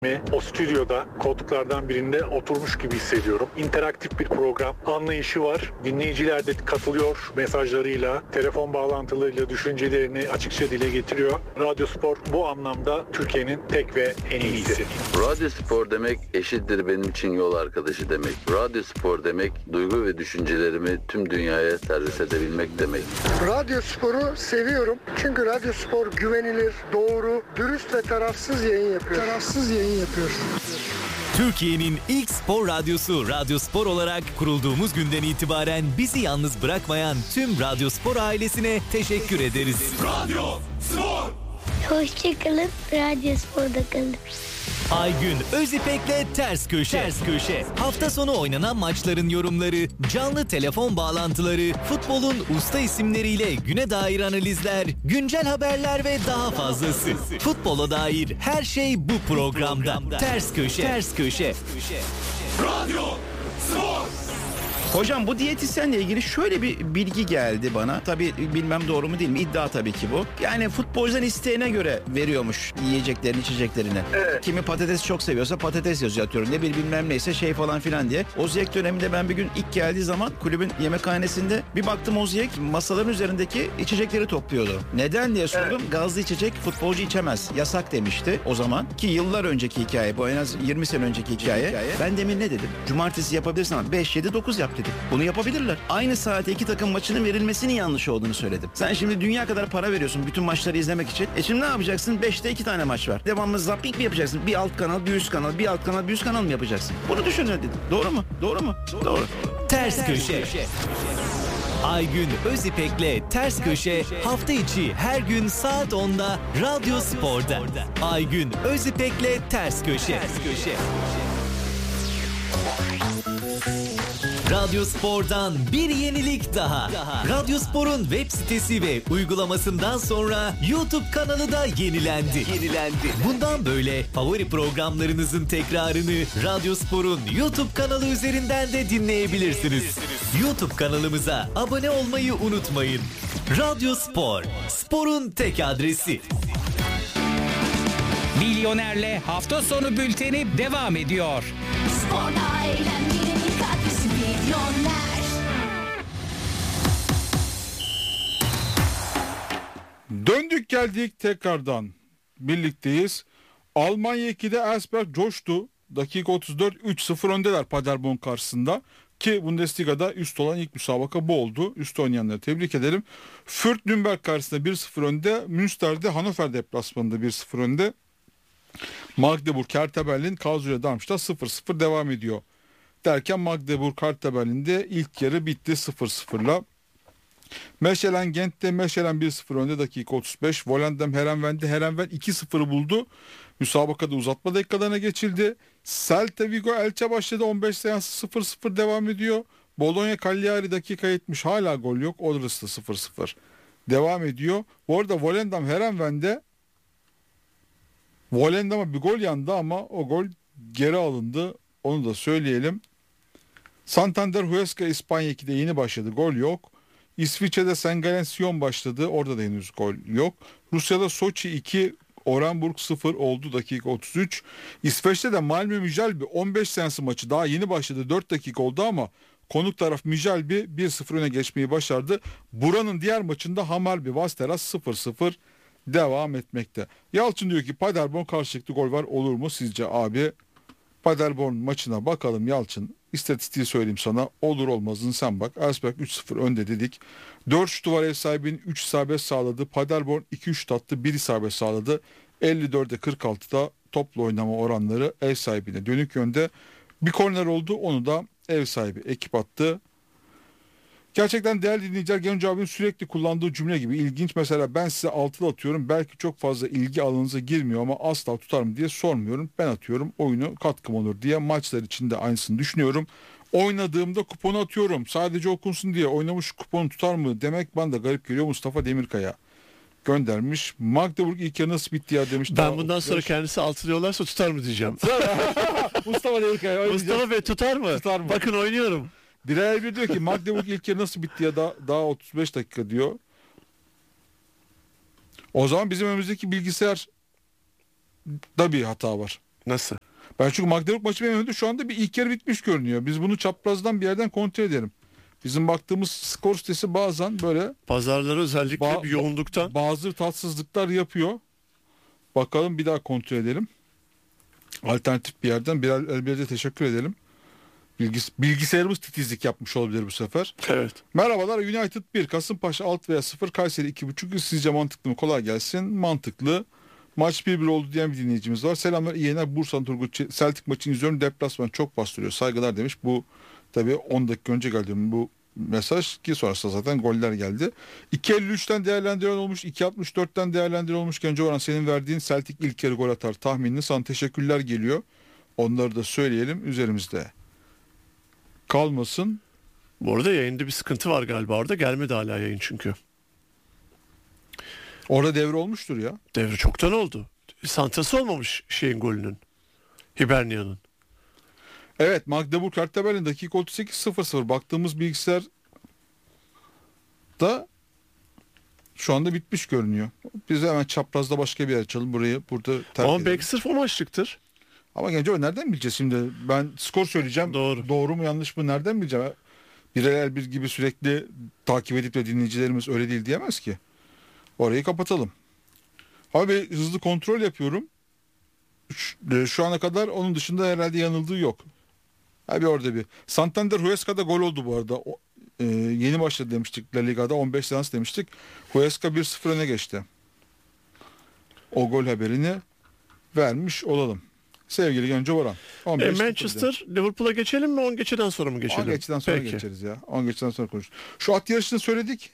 O stüdyoda koltuklardan birinde oturmuş gibi hissediyorum. İnteraktif bir program anlayışı var. Dinleyiciler de katılıyor mesajlarıyla, telefon bağlantılarıyla düşüncelerini açıkça dile getiriyor. Radyo Spor bu anlamda Türkiye'nin tek ve en iyisi. Radyo Spor demek eşittir benim için yol arkadaşı demek. Radyo Spor demek duygu ve düşüncelerimi tüm dünyaya servis edebilmek demek. Radyo Spor'u seviyorum. Çünkü Radyo Spor güvenilir, doğru, dürüst ve tarafsız yayın yapıyor. Türkiye'nin ilk spor radyosu Radyo Spor olarak kurulduğumuz günden itibaren bizi yalnız bırakmayan tüm Radyo Spor ailesine teşekkür ederiz. Radyo Spor. Hoşçakalın, Radyo Spor'da kalın. Aygün Özipek'le Ters Köşe. Hafta sonu oynanan maçların yorumları, canlı telefon bağlantıları, futbolun usta isimleriyle güne dair analizler, güncel haberler ve daha fazlası. Futbola dair her şey bu programda. Ters Köşe. Radyo Spor. Hocam bu diyetisyenle ilgili şöyle bir bilgi geldi bana. Tabii bilmem doğru mu değil mi? İddia tabii ki bu. Yani futbolcuların isteğine göre veriyormuş yiyeceklerini, içeceklerini. Evet. Kimi patates çok seviyorsa patates yazıyor atıyorum. Ne bilmem neyse şey falan filan diye. Oziyek döneminde ben bir gün ilk geldiği zaman kulübün yemekhanesinde bir baktım Oziyek masaların üzerindeki içecekleri topluyordu. Neden diye sordum. Evet. Gazlı içecek futbolcu içemez. Yasak demişti o zaman. Ki yıllar önceki hikaye bu, en az 20 sene önceki hikaye. Ben demin ne dedim? Cumartesi yapabilirsin ama 5, 7, 9 yap dedim. Bunu yapabilirler. Aynı saate iki takım maçının verilmesinin yanlış olduğunu söyledim. Sen şimdi dünya kadar para veriyorsun bütün maçları izlemek için. Şimdi ne yapacaksın? 5'te 2 tane maç var. Devamlı zapping mi yapacaksın? Bir alt kanal, bir üst kanal, bir alt kanal, bir üst kanal mı yapacaksın? Bunu düşünün dedim. Doğru mu? Doğru. Ters Köşe. Aygün Özipek'le Ters Köşe hafta içi her gün saat 10'da Radyo Spor'da. Aygün Özipek'le Ters Köşe. Radyo Spor'dan bir yenilik daha. Radyo Spor'un web sitesi ve uygulamasından sonra YouTube kanalı da yenilendi. Bundan böyle favori programlarınızın tekrarını Radyo Spor'un YouTube kanalı üzerinden de dinleyebilirsiniz. YouTube kanalımıza abone olmayı unutmayın. Radyo Spor, sporun tek adresi. Milyoner'le hafta sonu bülteni devam ediyor. Sporda eğlenmenin adresi Milyoner. Döndük geldik tekrardan. Birlikteyiz. Almanya 2'de Elfsberg coştu. Dakika 34 3-0 öndeler Paderborn karşısında. Ki Bundesliga'da üst olan ilk müsabaka bu oldu. Üst oynayanları tebrik edelim. Fürth Nürnberg karşısında 1-0 önde. Münster'de Hannover deplasmanında 1-0 önde. Magdeburg Hertha Berlin Karlsruhe Darmstadt 0-0 devam ediyor. Derken Magdeburg Hertha Berlin'de ilk yarı bitti 0-0'la. Mechelen Gent'te Mechelen 1-0 önde dakika 35. Volendam Heerenveen'de Heerenveen 2-0'ı buldu. Müsabakada uzatma dakikalarına geçildi. Celta Vigo Elche başladı 15 seansı 0-0 devam ediyor. Bologna Cagliari dakika 70 hala gol yok. Orası da 0-0 devam ediyor. Bu arada Volendam Heerenveen'de Volendam'a bir gol yandı ama o gol geri alındı. Onu da söyleyelim. Santander Huesca İspanya 2'de yeni başladı. Gol yok. İsviçre'de St. Gallen Sion başladı. Orada da henüz gol yok. Rusya'da Soçi 2, Orenburg 0 oldu dakika 33. İsveç'te de Malmö Müjelby 15 seansı maçı daha yeni başladı. 4 dakika oldu ama konuk taraf Müjelby 1-0 öne geçmeyi başardı. Buranın diğer maçında Hammarby Vasteras 0-0 devam etmekte. Yalçın diyor ki Paderborn karşılıklı gol var, olur mu sizce abi? Paderborn maçına bakalım Yalçın. İstatistiği söyleyeyim sana. Olur olmazını sen bak. Elfsberg 3-0 önde dedik. 4 şutu var ev sahibinin, 3 isabet sağladı. Paderborn 2 şut attı, 1 isabet sağladı. 54'e 46'da toplu oynama oranları ev sahibine dönük yönde. Bir korner oldu, onu da ev sahibi ekip attı. Gerçekten değerli dinleyiciler, Genç abinin sürekli kullandığı cümle gibi ilginç. Mesela ben size altılı atıyorum. Belki çok fazla ilgi alanınıza girmiyor ama asla tutar mı diye sormuyorum. Ben atıyorum, oyunu katkım olur diye. Maçlar için de aynısını düşünüyorum. Oynadığımda kuponu atıyorum. Sadece okunsun diye oynamış kuponu tutar mı demek bana da garip geliyor. Mustafa Demirkaya göndermiş. Magdeburg ilk yarı nasıl bitti ya demiş. Ben bundan sonra kendisi altılıyorlarsa tutar mı diyeceğim. Mustafa Demirkaya. Mustafa Bey tutar mı? Tutar mı? Bakın oynuyorum. Birer bir diyor ki Magdeburg ilk yarı nasıl bitti ya daha 35 dakika diyor. O zaman bizim önümüzdeki bilgisayar da bir hata var. Nasıl? Ben çünkü Magdeburg maçı benim önümde şu anda bir ilk yarı bitmiş görünüyor. Biz bunu çaprazdan bir yerden kontrol edelim. Bizim baktığımız skor sitesi bazen böyle Pazarları özellikle bir yoğunluktan. Bazı tatsızlıklar yapıyor. Bakalım bir daha kontrol edelim. Alternatif bir yerden Elbir'e teşekkür edelim. Bilgisayarımız titizlik yapmış olabilir bu sefer. Evet. Merhabalar, United 1, Kasımpaşa alt veya 0, Kayseri 2.5. Sizce mantıklı mı? Kolay gelsin. Mantıklı. Maç 1-1 oldu diyen bir dinleyicimiz var. Selamlar, iyi yayınlar. Bursa'nın Turgut Celtic maçını izliyorum. Deplasman çok bastırıyor. Saygılar demiş. Bu tabii 10 dakika önce geldi bu mesaj ki sonrasında zaten goller geldi. 2.53'ten değerlendirilen olmuş. 2.64'ten değerlendirilen olmuş. Genco Orhan, senin verdiğin Celtic ilk yarı gol atar tahminini sana teşekkürler geliyor. Onları da söyleyelim üzerimizde kalmasın. Bu arada yayında bir sıkıntı var galiba. Orada gelmedi hala yayın çünkü. Orada devre olmuştur ya. Devre çoktan oldu. Santrası olmamış şeyin golünün. Hibernia'nın. Evet, Magdeburg Kartabel'in dakika 38.00 baktığımız bilgisayar da şu anda bitmiş görünüyor. Biz hemen çaprazda başka bir yer açalım. Burada terk ama edelim. belki sırf o maçlıktır. Ama Genco nereden bileceğiz şimdi? Ben skor söyleyeceğim. Doğru mu yanlış mı nereden bileceğim? Birer bir gibi sürekli takip edip de dinleyicilerimiz öyle değil diyemez ki. Orayı kapatalım. Abi hızlı kontrol yapıyorum. Şu ana kadar onun dışında herhalde yanıldığı yok. Abi orada bir. Santander Huesca'da gol oldu bu arada. Yeni başladı demiştik La Liga'da. 15 seans demiştik. Huesca 1-0 öne geçti. O gol haberini vermiş olalım. Sevgili Genco Boran. Manchester Liverpool'a geçelim mi? 10 geçeden sonra mı geçelim? 10 geçeden sonra geçeriz ya. 10 geçeden sonra konuşuruz. Şu at yarışını söyledik.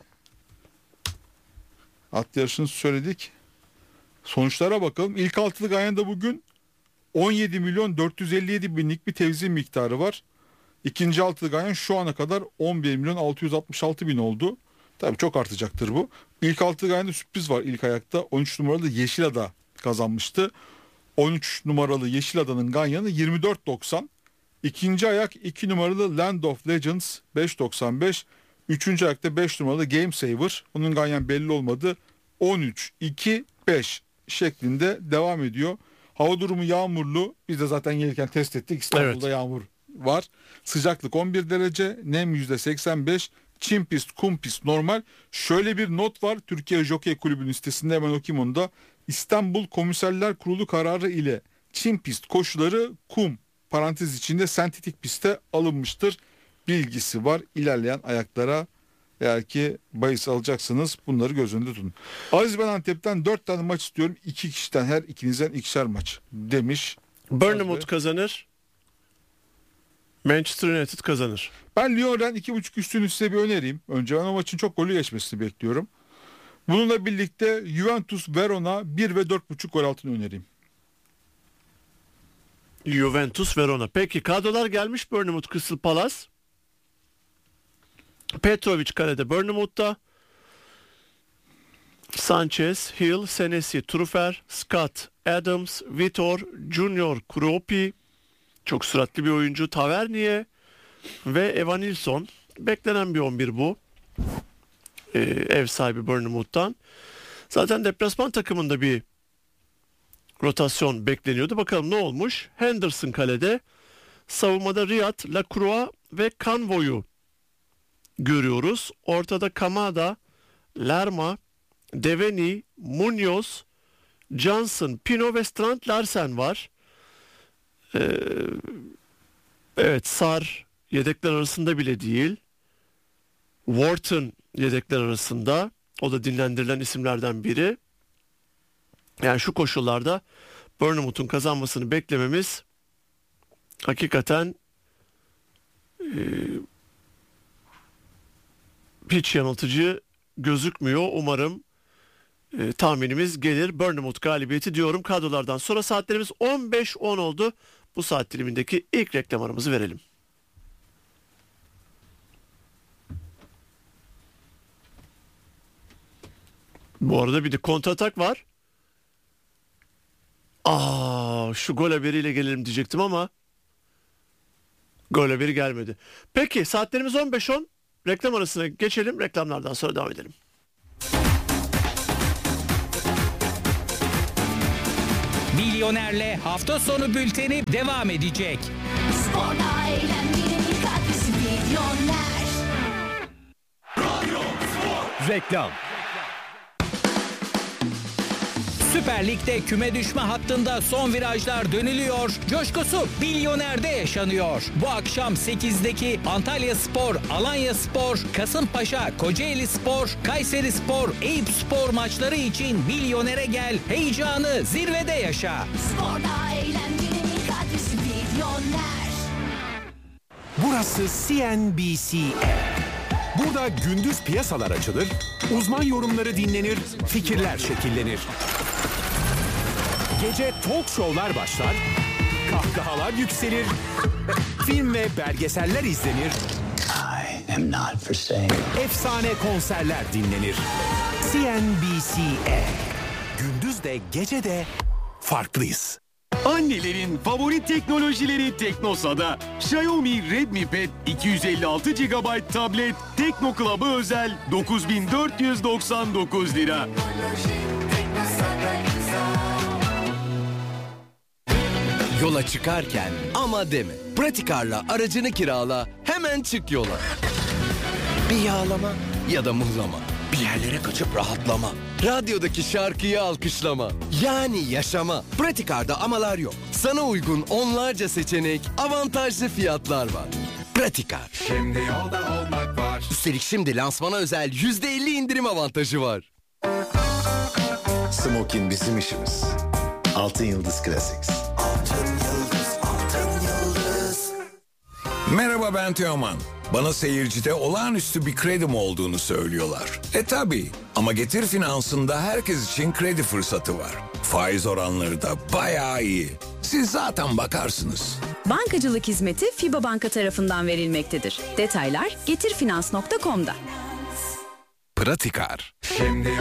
At yarışını söyledik. Sonuçlara bakalım. İlk altılı Ganyan'da bugün 17 milyon 457 binlik bir tevzi miktarı var. İkinci altılı Ganyan şu ana kadar 11 milyon 666 bin oldu. Tabii çok artacaktır bu. İlk altılı Ganyan'da sürpriz var ilk ayakta. 13 numaralı Yeşilada kazanmıştı. 13 numaralı Yeşilada'nın Ganyan'ı 24.90. İkinci ayak 2 numaralı Land of Legends 5.95. Üçüncü ayakta 5 numaralı Game Saver. Onun Ganyan belli olmadı. 13-2-5 şeklinde devam ediyor. Hava durumu yağmurlu. Biz de zaten gelirken test ettik. İstanbul'da yağmur var. Sıcaklık 11 derece. Nem %85. Çim pist, kum pist normal. Şöyle bir not var. Türkiye Jockey Kulübü'nün sitesinde, hemen okuyayım onu da. İstanbul Komiserler Kurulu kararı ile çim pist koşuları kum parantez içinde sentetik piste alınmıştır. Bilgisi var. İlerleyen ayaklara eğer ki bahis alacaksınız bunları göz önünde tutun. Aziz, ben Antep'ten 4 tane maç istiyorum. 2 kişiden her ikinizden ikişer maç demiş. Bournemouth kazanır. Manchester United kazanır. Ben Lyon'dan 2.5 üstünü size bir önereyim. Önce ben o maçın çok golü geçmesini bekliyorum. Bununla birlikte Juventus Verona 1 ve 4.5 gol altını önereyim. Juventus Verona. Peki kadrolar gelmiş. Bournemouth Crystal Palace. Petrovic kalede Bournemouth'ta. Sanchez, Hill, Senesi, Trufer, Scott, Adams, Vitor, Junior, Kroupi, çok süratli bir oyuncu, Tavernier ve Evan Nilsson. Beklenen bir 11 bu. Ev sahibi Bournemouth'tan. Zaten deplasman takımında bir rotasyon bekleniyordu. Bakalım ne olmuş? Henderson kalede. Savunmada Riyad, Lacroix ve Convoy'u görüyoruz. Ortada Kamada, Lerma, Deveni, Munoz, Johnson, Pino ve Strand Larsen var. Evet, Sar yedekler arasında bile değil. Wharton yedekler arasında. O da dinlendirilen isimlerden biri. Yani şu koşullarda Bournemouth'un kazanmasını beklememiz hakikaten hiç yanıltıcı gözükmüyor. Umarım tahminimiz gelir. Bournemouth galibiyeti diyorum kadrolardan. Sonra saatlerimiz 15.10 oldu. Bu saat dilimindeki ilk reklam aramızı verelim. Bu arada bir de kontratak var. Şu gol haberiyle gelelim diyecektim ama gol haberi gelmedi. Peki saatlerimiz 15.10. Reklam arasına geçelim. Reklamlardan sonra devam edelim. Milyoner'le hafta sonu bülteni devam edecek. Sporda eğlenmenin ilk adresi Milyoner. Reklam. Süper Lig'de küme düşme hattında son virajlar dönülüyor. Coşkusu Milyoner'de yaşanıyor. Bu akşam 8'deki Antalya Spor, Alanya Spor, Kasımpaşa, Kocaeli Spor, Kayseri Spor, Eyüp Spor maçları için Milyoner'e gel. Heyecanı zirvede yaşa. Sporda eğlenmenin ilk adresi Milyoner. Burası CNBC. Burada gündüz piyasalar açılır, uzman yorumları dinlenir, fikirler şekillenir. Gece talk show'lar başlar, kahkahalar yükselir, film ve belgeseller izlenir. I am not for sale. Efsane konserler dinlenir. CNBC. Gündüz de gece de farklıyız. Annelerin favori teknolojileri Teknosa'da. Xiaomi Redmi Pad 256 GB tablet Tekno Club'a özel 9.499 lira. Yola çıkarken ama deme. Pratikar'la aracını kirala, hemen çık yola. Bir yağlama ya da mıhlama. Bir yerlere kaçıp rahatlama. Radyodaki şarkıyı alkışlama. Yani yaşama. Pratikar'da amalar yok. Sana uygun onlarca seçenek, avantajlı fiyatlar var. Pratikar. Şimdi yolda olmak var. Üstelik şimdi lansmana özel %50 indirim avantajı var. Smokin bizim işimiz. Altın Yıldız Classics. Merhaba, ben Teoman. Bana seyircide olağanüstü bir kredim olduğunu söylüyorlar. Tabii, ama Getir Finans'ında herkes için kredi fırsatı var. Faiz oranları da bayağı iyi. Siz zaten bakarsınız. Bankacılık hizmeti FİBA Banka tarafından verilmektedir. Detaylar getirfinans.com'da. Pratikar. Şimdi